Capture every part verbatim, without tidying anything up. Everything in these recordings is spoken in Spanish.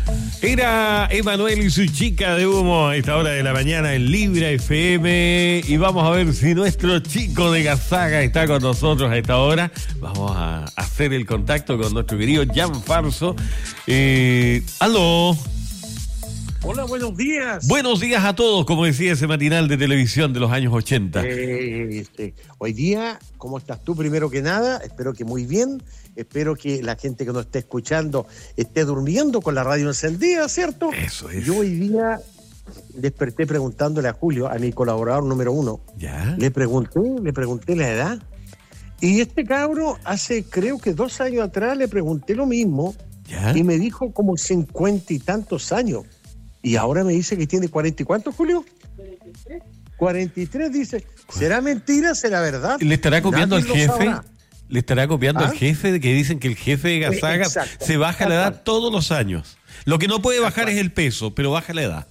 Era Emanuel y su chica de humo a esta hora de la mañana en Libra F M. Y vamos a ver si nuestro chico de Gazaga está con nosotros a esta hora. Vamos a hacer el contacto con nuestro querido Jan Farso. Eh, ¡Aló! Hola, buenos días. Buenos días a todos, como decía ese matinal de televisión de los años ochenta. Eh, este, hoy día, ¿cómo estás tú? Primero que nada, espero que muy bien. Espero que la gente que nos esté escuchando esté durmiendo con la radio encendida, ¿cierto? Eso es. Yo hoy día desperté preguntándole a Julio, a mi colaborador número uno. ¿Ya? Le pregunté, le pregunté la edad. Y este cabro, hace creo que dos años atrás, le pregunté lo mismo. ¿Ya? Y me dijo como cincuenta y tantos años. Y ahora me dice que tiene cuarenta y cuántos, Julio. cuarenta y tres. cuarenta y tres dice. ¿Será mentira? ¿Será verdad? ¿Le estará copiando al Nadie lo jefe? sabrá. ¿Le estará copiando ¿Ah? al jefe? De que dicen que el jefe de Gazaga Exacto. se baja la edad todos los años. Lo que no puede bajar es el peso, pero baja la edad.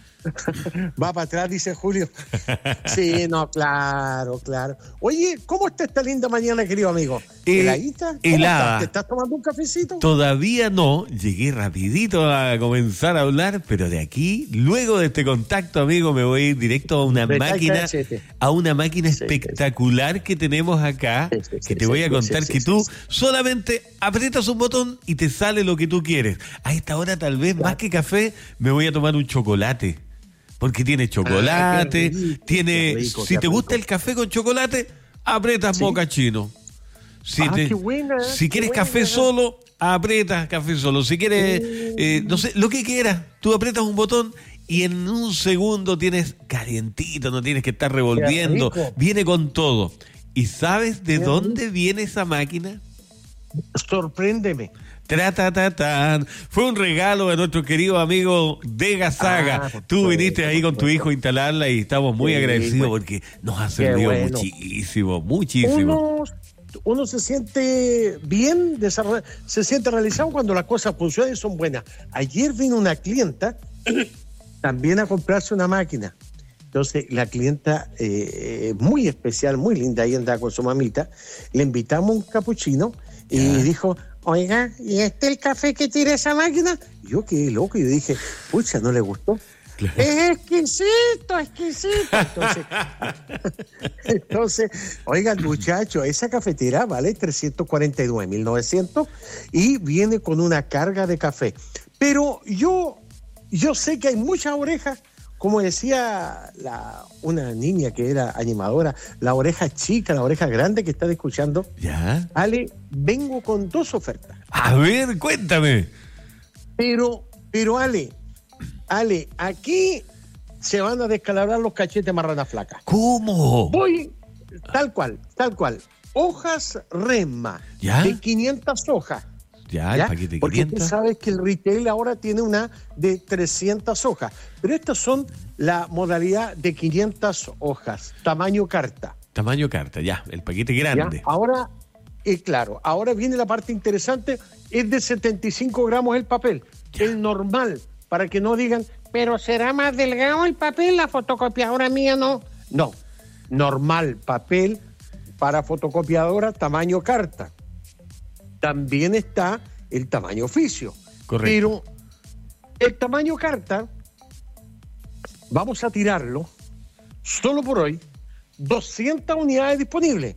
Va para atrás, dice Julio. Sí, no, claro, claro. Oye, ¿cómo está esta linda mañana, querido amigo? Eh, ¿Heladita? ¿Cómo helada. estás? ¿Te estás tomando un cafecito? Todavía no, llegué rapidito a comenzar a hablar, pero de aquí, luego de este contacto, amigo, me voy a ir directo a una Me cae máquina, cachete. a una máquina Sí, espectacular que tenemos acá, Sí, sí, sí, que te sí, voy a sí, contar sí, que sí, tú sí. solamente aprietas un botón y te sale lo que tú quieres. A esta hora, tal vez, más que café, me voy a tomar un chocolate. Porque tiene chocolate, Ah, qué rico, tiene... qué rico, si qué te gusta rico. el café con chocolate, apretas Sí. mocachino. Si, Ah, te- qué buena, si qué quieres buena. café solo, aprietas café solo. Si quieres, eh, no sé, lo que quieras, tú aprietas un botón y en un segundo tienes calientito, no tienes que estar revolviendo. rico. Viene con todo. ¿Y sabes de Qué dónde viene esa máquina? Sorpréndeme. Tratatatán. Fue un regalo de nuestro querido amigo de Gazaga. Ah, por Tú supuesto, viniste ahí por con tu supuesto. hijo a instalarla y estamos muy Sí, agradecidos bueno. porque nos ha servido bueno. muchísimo, muchísimo. Uno, uno se siente bien, desarroll- se siente realizado cuando las cosas funcionan y son buenas. Ayer vino una clienta también a comprarse una máquina. Entonces, la clienta eh, muy especial, muy linda, ahí andaba con su mamita. Le invitamos un capuchino y Ya. dijo, oiga, ¿y este es el café que tira esa máquina? Yo quedé loco y dije, pucha, ¿no le gustó? Claro. Es exquisito, exquisito. Entonces, entonces, oigan, muchachos, esa cafetera vale trescientos cuarenta y nueve mil novecientos y viene con una carga de café. Pero yo, yo sé que hay muchas orejas, como decía la, una niña que era animadora, la oreja chica, la oreja grande que está escuchando. ¿Ya? Ale, vengo con dos ofertas. A ver, cuéntame. Pero, pero Ale, Ale, aquí se van a descalabrar los cachetes marrana flaca. ¿Cómo? Voy, tal cual, tal cual. Hojas Resma, ¿Ya? de quinientas hojas. Ya, el ¿ya? paquete de Porque tú quinientos. sabes que el retail ahora tiene una de trescientas hojas. Pero estas son la modalidad de quinientas hojas, tamaño carta. Tamaño carta, ya, el paquete ¿ya? grande. Ahora, eh, claro, ahora viene la parte interesante, es de setenta y cinco gramos el papel, Ya. el normal, para que no digan, pero será más delgado el papel, la fotocopiadora mía no. No, normal, papel para fotocopiadora, tamaño carta. También está el tamaño oficio. Correcto. Pero el tamaño carta, vamos a tirarlo, solo por hoy, doscientas unidades disponibles.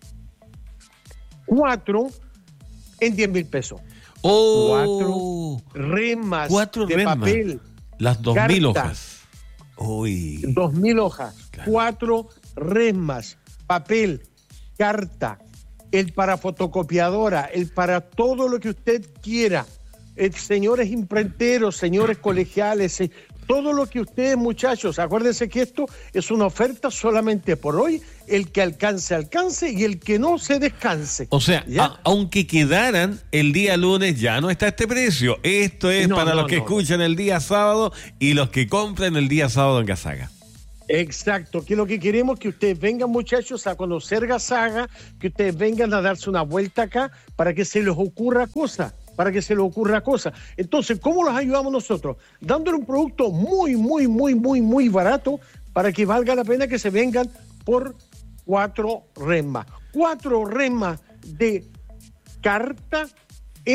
Cuatro en diez mil pesos. Oh, Remas Cuatro de remas. papel, las dos mil carta. hojas. Uy. dos mil hojas. Claro. Cuatro remas, papel, carta, el para fotocopiadora, el para todo lo que usted quiera. Eh, señores imprenteros, señores colegiales, eh, todo lo que ustedes, muchachos, acuérdense que esto es una oferta solamente por hoy, el que alcance, alcance, y el que no se descanse. O sea, ¿Ya? a- aunque quedaran el día lunes, ya no está este precio. Esto es No, para no, los que no. escuchan el día sábado y los que compran el día sábado en Gazaga. Exacto, que lo que queremos es que ustedes vengan, muchachos, a conocer Gazaga, que ustedes vengan a darse una vuelta acá para que se les ocurra cosas, para que se les ocurra cosas. Entonces, ¿cómo los ayudamos nosotros? Dándole un producto muy, muy, muy, muy, muy barato para que valga la pena que se vengan por cuatro remas. Cuatro remas de carta en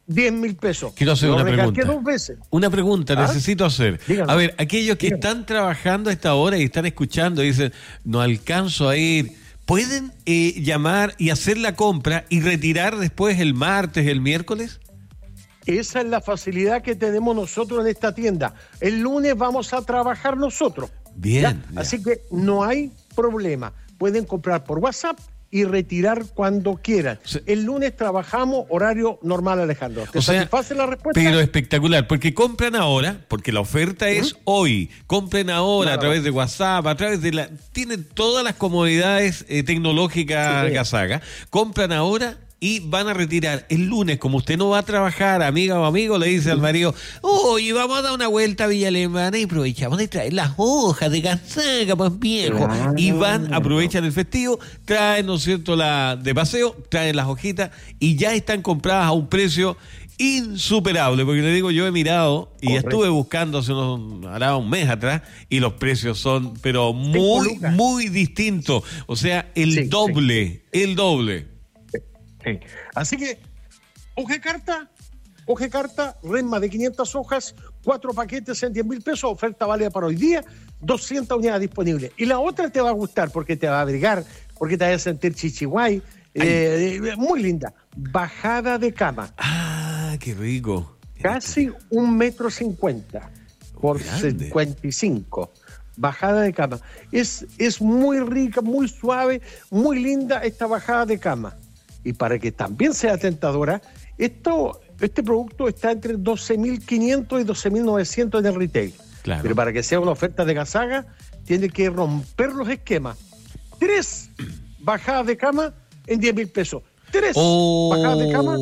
diez mil pesos. Quiero hacer Lo una recalqué pregunta. dos veces. Una pregunta, ¿Ah? necesito hacer. Dígame. A ver, aquellos que Dígame. están trabajando a esta hora y están escuchando y dicen, no alcanzo a ir, ¿pueden eh, llamar y hacer la compra y retirar después el martes, el miércoles? Esa es la facilidad que tenemos nosotros en esta tienda. El lunes vamos a trabajar nosotros. Bien. ¿Ya? Ya. Así que no hay problema. Pueden comprar por WhatsApp y retirar cuando quieran. Sí. El lunes trabajamos horario normal, Alejandro. ¿Te O sea, satisface la respuesta? Pero espectacular, porque compran ahora, porque la oferta es ¿Mm? hoy. Compren ahora Nada a través más. de WhatsApp, a través de la... Tienen todas las comodidades eh, tecnológicas, Sí. Gazaga. Compran ahora y van a retirar el lunes. Como usted no va a trabajar, amiga o amigo, le dice al marido, oye, vamos a dar una vuelta a Villa Alemana y aprovechamos de traer las hojas de Gazaga, pues viejo. Claro. Y van, aprovechan el festivo, traen, ¿no es cierto?, la de paseo, traen las hojitas y ya están compradas a un precio insuperable, porque le digo, yo he mirado y Correcto. estuve buscando hace unos, hará un mes atrás, y los precios son, pero muy, lucas. muy distintos. O sea, el Sí, doble, el doble. Sí. Así que, hoja de carta, hoja de carta, resma de quinientas hojas, cuatro paquetes en diez mil pesos, oferta válida para hoy día, doscientas unidades disponibles. Y la otra te va a gustar porque te va a abrigar, porque te vas a sentir chichiguay, eh, eh, muy linda. Bajada de cama, Ah, qué rico. casi un metro cincuenta por Grande. cincuenta y cinco. Bajada de cama. Es, es muy rica, muy suave, muy linda esta bajada de cama. Y para que también sea tentadora, esto, este producto está entre doce mil quinientos y doce mil novecientos en el retail. Claro. Pero para que sea una oferta de Gazaga, tiene que romper los esquemas. Tres bajadas de cama en diez mil pesos. Tres Oh. bajadas de cama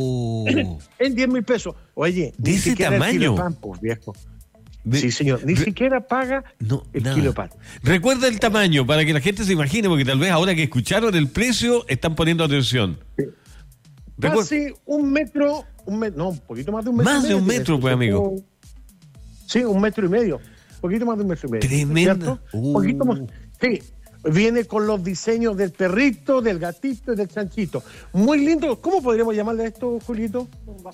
en diez mil pesos. Oye, ¿De ni ese siquiera el kilo tamaño? de pan, pues, viejo. De- Sí, señor. Ni Re- siquiera paga No, el nada. kilo de pan. Recuerda el tamaño para que la gente se imagine, porque tal vez ahora que escucharon el precio están poniendo atención. Recuer- Casi un metro, un metro, no, un poquito más de un metro. Más y de un medio, metro, pues, tiene. amigo. Sí, un metro y medio. Un poquito más de un metro y medio. Tremenda. ¿Cierto? Uh. Un poquito más. Sí. Viene con los diseños del perrito, del gatito y del chanchito. Muy lindo. ¿Cómo podríamos llamarle a esto, Julito?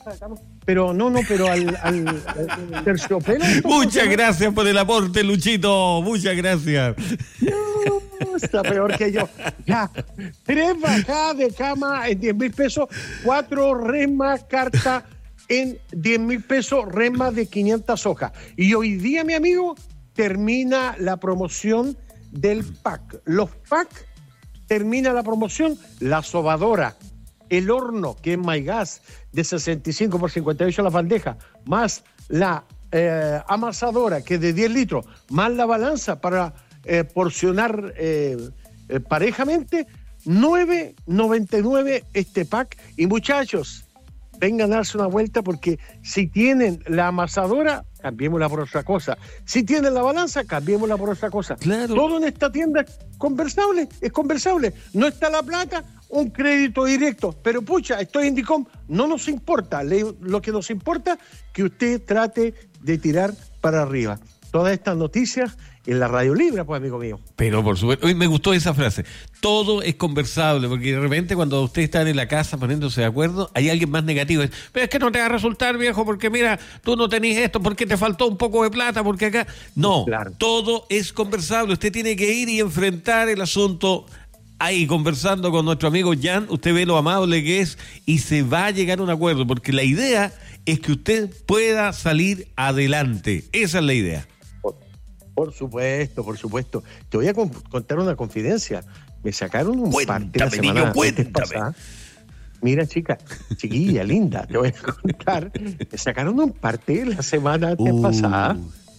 Pero no, no, pero al, al, al terciopelo. Muchas gracias por el aporte, Luchito. Muchas gracias. No, está peor que yo. Ya. Tres bajadas de cama en diez mil pesos, cuatro remas carta en diez mil pesos, remas de quinientas hojas. Y hoy día, mi amigo, termina la promoción del pack. Los pack termina la promoción, la sobadora, el horno, que es MyGas, de sesenta y cinco por cincuenta y ocho las bandejas, más la eh, amasadora, que es de diez litros, más la balanza para eh, porcionar eh, eh, parejamente, nueve noventa y nueve este pack. Y muchachos, vengan a darse una vuelta, porque si tienen la amasadora, cambiémosla por otra cosa. Si tienen la balanza, cambiémosla por otra cosa. Claro. Todo en esta tienda es conversable, es conversable. No está la plata, un crédito directo. Pero pucha, estoy en Dicom, no nos importa. Le- Lo que nos importa que usted trate de tirar para arriba. Todas estas noticias en la Radio Libre, pues, amigo mío. Pero por supuesto, hoy me gustó esa frase. Todo es conversable, porque de repente cuando ustedes están en la casa poniéndose de acuerdo, hay alguien más negativo. Es, pero es que no te va a resultar, viejo, porque mira, tú no tenés esto, porque te faltó un poco de plata, porque acá... No, Claro. todo es conversable. Usted tiene que ir y enfrentar el asunto ahí, conversando con nuestro amigo Jan. Usted ve lo amable que es y se va a llegar a un acuerdo, porque la idea es que usted pueda salir adelante. Esa es la idea. Por, por supuesto, por supuesto. Te voy a con- contar una confidencia. Me sacaron un Cuéntame, parte la semana niño, antes cuéntame. pasada. Mira, chica, chiquilla, linda, te voy a contar. Me sacaron un parte la semana antes Uh. pasada.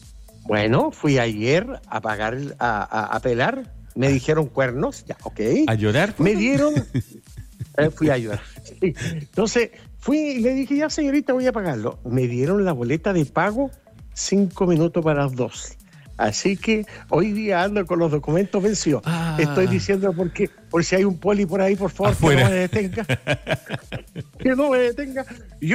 Bueno, fui ayer a pagar, el- a, a, a pelar. Me dijeron cuernos, ya, ok. ¿A llorar? Me dieron, eh, fui a ayudar. Sí. Entonces, fui y le dije, ya señorita, voy a pagarlo. Me dieron la boleta de pago cinco minutos para las dos. Así que hoy día ando con los documentos vencidos. Ah. Estoy diciendo porque, por si hay un poli por ahí, por favor, Afuera. que no me detenga. Que no me detenga. Yo